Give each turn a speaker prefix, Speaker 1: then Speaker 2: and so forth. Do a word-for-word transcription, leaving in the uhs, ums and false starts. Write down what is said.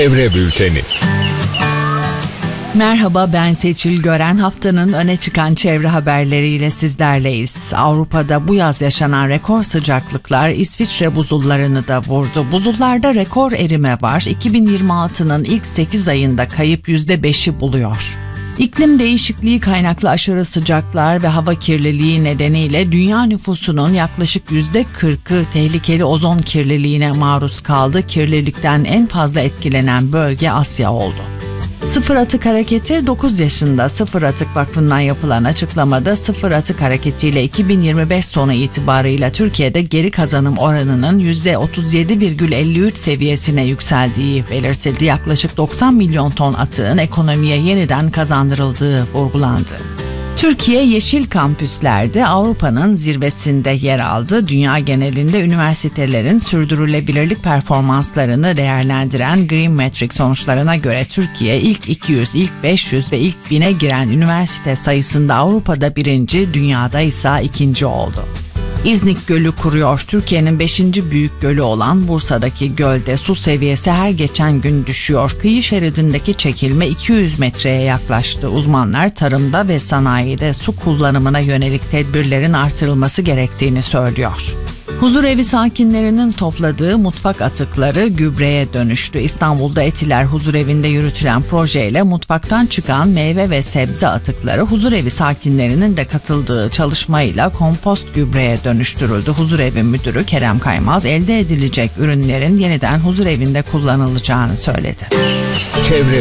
Speaker 1: Çevre Bülteni.
Speaker 2: Merhaba, ben Seçil Gören. Haftanın öne çıkan çevre haberleriyle sizlerleyiz. Avrupa'da bu yaz yaşanan rekor sıcaklıklar İsviçre buzullarını da vurdu. Buzullarda rekor erime var. iki bin yirmi altının ilk sekiz ayında kayıp yüzde beşi buluyor. İklim değişikliği kaynaklı aşırı sıcaklar ve hava kirliliği nedeniyle dünya nüfusunun yaklaşık yüzde kırkı tehlikeli ozon kirliliğine maruz kaldı. Kirlilikten en fazla etkilenen bölge Asya oldu. Sıfır Atık Hareketi dokuz yaşında. Sıfır Atık Vakfı'ndan yapılan açıklamada Sıfır Atık Hareketi ile iki bin yirmi beş sonu itibarıyla Türkiye'de geri kazanım oranının yüzde otuz yedi virgül elli üç seviyesine yükseldiği belirtildi. Yaklaşık doksan milyon ton atığın ekonomiye yeniden kazandırıldığı vurgulandı. Türkiye yeşil kampüslerde Avrupa'nın zirvesinde yer aldı. Dünya genelinde üniversitelerin sürdürülebilirlik performanslarını değerlendiren Green Metric sonuçlarına göre Türkiye ilk iki yüz, ilk beş yüz ve ilk bine giren üniversite sayısında Avrupa'da birinci, dünyada ise ikinci oldu. İznik Gölü kuruyor. Türkiye'nin beşinci büyük gölü olan Bursa'daki gölde su seviyesi her geçen gün düşüyor. Kıyı şeridindeki çekilme iki yüz metreye yaklaştı. Uzmanlar tarımda ve sanayide su kullanımına yönelik tedbirlerin artırılması gerektiğini söylüyor. Huzurevi sakinlerinin topladığı mutfak atıkları gübreye dönüştü. İstanbul'da Etiler Huzurevi'nde yürütülen projeyle mutfaktan çıkan meyve ve sebze atıkları huzurevi sakinlerinin de katıldığı çalışmayla kompost gübreye dönüştürüldü. Huzurevi müdürü Kerem Kaymaz elde edilecek ürünlerin yeniden huzurevinde kullanılacağını söyledi.
Speaker 1: Çevre